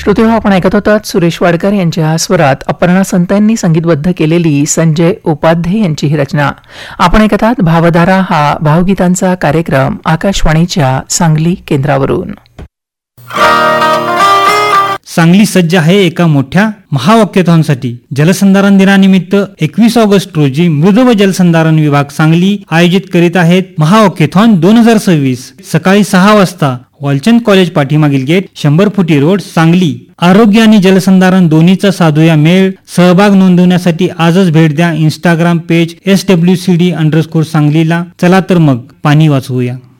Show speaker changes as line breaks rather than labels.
श्रोतेहो, आपण ऐकत होतात सुरेश वाडकर यांच्या स्वरात अपर्णा संत यांनी संगीतबद्ध केलेली संजय उपाध्ये यांची ही रचना. आपण ऐकतात भावधारा हा भावगीतांचा कार्यक्रम आकाशवाणीच्या सांगली केंद्रावरून.
सांगली सज्ज आहे एका मोठ्या महावाक्यथॉनसाठी. जलसंधारण दिनानिमित्त 21 ऑगस्ट रोजी मृद व जलसंधारण विभाग सांगली आयोजित करीत आहेत महावाक्यथॉन 2026. सकाळी 6 वाजता वालचंद कॉलेज पाठीमागील गेट 100 फुटी रोड सांगली. आरोग्य आणि जलसंधारण दोन्हीचा साधूया मेळ. सहभाग नोंदवण्यासाठी आजच भेट द्या इंस्टाग्राम पेज SWCD_सांगलीला. चला तर मग पाणी वाचवूया.